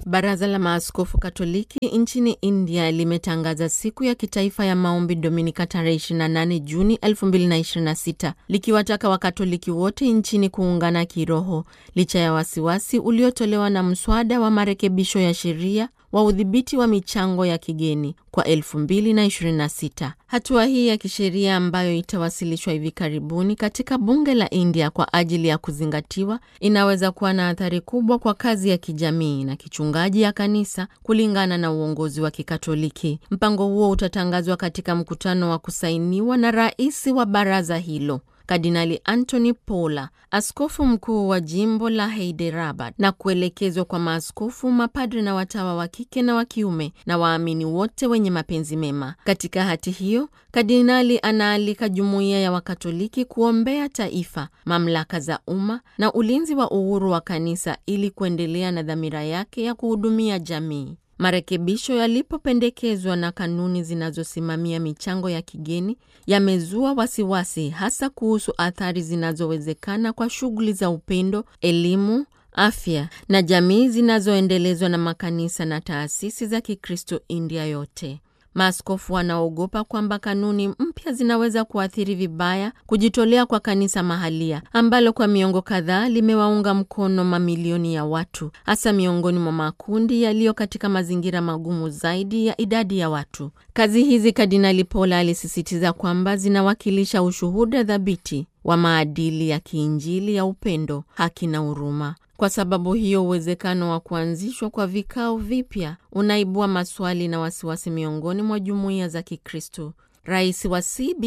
Baraza la Maaskofu Katoliki nchini India limetangaza siku ya kitaifa ya maombi Dominika tarehe 28 Juni 2026, likiwataka Wakatoliki wote nchini kuungana kiroho licha ya wasiwasi uliotolewa na mswada wa marekebisho ya sheria wa udhibiti wa michango ya kigeni kwa 2026. Hatua hii ya kisheria ambayo itawasilishwa hivi karibuni katika bunge la India kwa ajili ya kuzingatiwa inaweza kuwa na athari kubwa kwa kazi ya kijamii na kichungaji ya kanisa kulingana na uongozi wa Kikatoliki. Mpango huo utatangazwa katika mkutano wa kusainiwa na rais wa baraza hilo, Kardinali Anthony Paula, askofu mkuu wa jimbo la Hyderabad, na kuelekezwa kwa maaskofu, mapadri na watawa wa kike na wa kiume na waamini wote wenye mapenzi mema. Katika hati hiyo, kardinali anaalika jumuiya ya Wakatoliki kuombea taifa, mamlaka za umma na ulinzi wa uhuru wa kanisa ili kuendelea na dhamira yake ya kuhudumia jamii. Marekebisho yalipopendekezwa na kanuni zinazosimamia michango ya kigeni yamezua wasiwasi, hasa kuhusu athari zinazowezekana kwa shughuli za upendo, elimu, afya na jamii zinazoendelezwa na makanisa na taasisi za Kikristo India yote. Maaskofu wanaogopa kwamba kanuni mpya zinaweza kuathiri vibaya kujitolea kwa kanisa mahalia ambalo kwa miongo kadhaa limewaunga mkono mamilioni ya watu, hasa miongoni mwa makundi yaliyo katika mazingira magumu zaidi ya idadi ya watu. Kazi hizi, Kardinali Paula alisisitiza kwamba zinawakilisha ushuhuda thabiti wa maadili ya kiinjili ya upendo, haki na huruma. Kwa sababu hiyo, uwezekano wa kuanzishwa kwa vikao vipya unaibua maswali na wasiwasi miongoni mwa jumuiya za Kikristo. Rais wa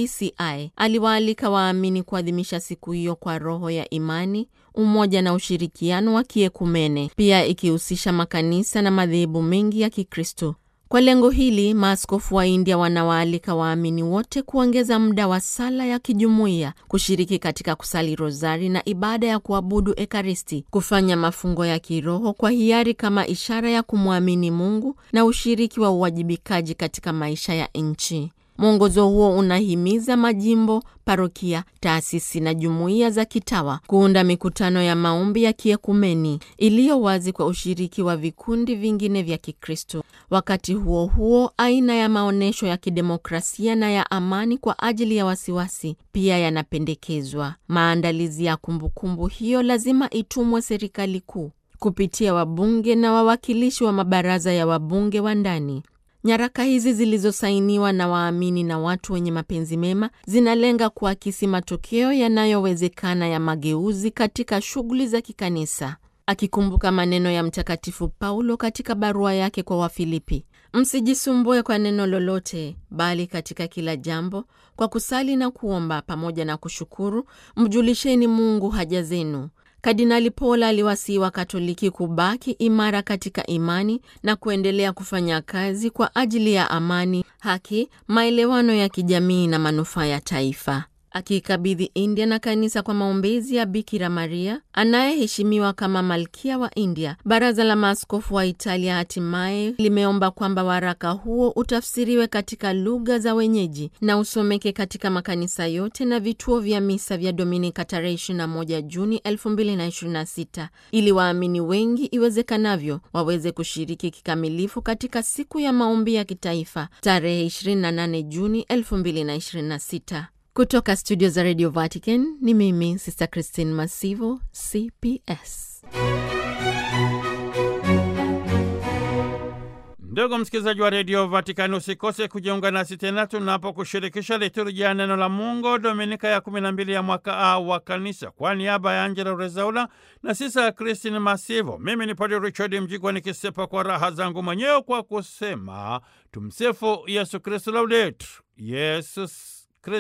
CBCI aliwaalika waamini kuadhimisha siku hiyo kwa roho ya imani, umoja na ushirikiano wa kiekumene, pia ikihusisha makanisa na madhehebu mengi ya Kikristo. Kwa lengo hili, maaskofu wa India wanawaalika waamini wote kuongeza muda wa sala ya kijumuiya, kushiriki katika kusali rozari na ibada ya kuabudu Ekaristi, kufanya mafungo ya kiroho kwa hiari kama ishara ya kumwamini Mungu na ushiriki wa uwajibikaji katika maisha ya nchi. Mwongozo huo unahimiza majimbo, parokia, taasisi na jumuiya za kitawa kuunda mikutano ya maombi ya kiekumeni iliyo wazi kwa ushiriki wa vikundi vingine vya Kikristo. Wakati huo huo, aina ya maonesho ya kidemokrasia na ya amani kwa ajili ya wasiwasi pia yanapendekezwa. Maandalizi ya kumbukumbu hiyo lazima itumwe serikali kuu kupitia wabunge na wawakilishi wa mabaraza ya wabunge wa ndani. Nyaraka hizi zilizosainiwa na waamini na watu wenye mapenzi mema zinalenga kuakisi matokeo yanayowezekana ya mageuzi katika shughuli za kikanisa. Akikumbuka maneno ya Mtakatifu Paulo katika barua yake kwa Wafilipi, msijisumbue kwa neno lolote, bali katika kila jambo kwa kusali na kuomba pamoja na kushukuru mjulisheni Mungu haja zenu. Kardinali Paula aliwasihi Wakatoliki kubaki imara katika imani na kuendelea kufanya kazi kwa ajili ya amani, haki, maelewano ya kijamii na manufaa ya taifa. Akikabidhi India na kanisa kwa maombezi ya Bikira Maria anayeheshimiwa kama Malkia wa India, Baraza la Maaskofu wa Italia hatimaye limeomba kwamba waraka huo utafsiriwe katika lugha za wenyeji na usomeke katika makanisa yote na vituo vya misa vya Dominika tarehe 21 Juni 2026 ili waamini wengi iwezekanavyo waweze kushiriki kikamilifu katika siku ya maombi ya kitaifa tarehe 28 Juni 2026. Kutoka studio za Radio Vatican, ni mimi Sister Christine Masivo, CPS. Ndugu msikilizaji wa Radio Vatican, usikose kujiunga nasi tena tunapokushirikisha liturujia ya neno la Mungu Dominika ya 12 ya mwaka A wa kanisa. Kwa niaba ya Angela Rezaula na Sister Christine Masivo, mimi ni Padre Richard Mjigwa nikisepa kwa raha zangu mwenyewe kwa kusema tumsifu Yesu Kristo, Laudetur Yesus